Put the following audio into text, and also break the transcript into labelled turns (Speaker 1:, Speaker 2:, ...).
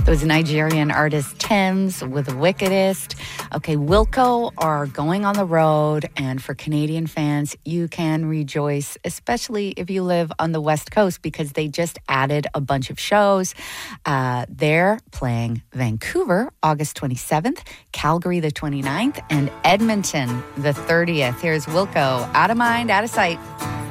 Speaker 1: Those Nigerian artist Thames with Wickedest. Okay, Wilco are going on the road, and for Canadian fans, you can rejoice, especially if you live on the West Coast, because they just added a bunch of shows. They're playing Vancouver, August 27th, Calgary the 29th, and Edmonton the 30th. Here's Wilco, Out of Mind, Out of Sight.